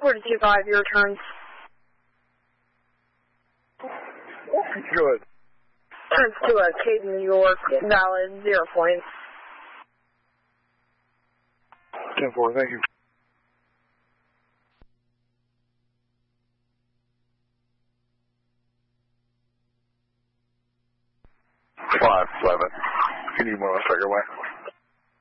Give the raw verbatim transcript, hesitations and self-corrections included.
forty-two five, your returns. Good. Turns to a Caden, New York, valid, zero points. ten four, thank you. five seven. Can you move a figure away?